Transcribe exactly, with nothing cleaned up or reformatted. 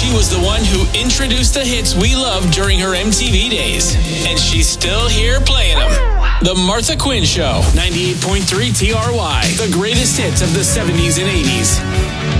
She was the one who introduced the hits we loved during her M T V days. And she's still here playing them. The Martha Quinn Show, ninety-eight point three T R Y. The greatest hits of the seventies and eighties.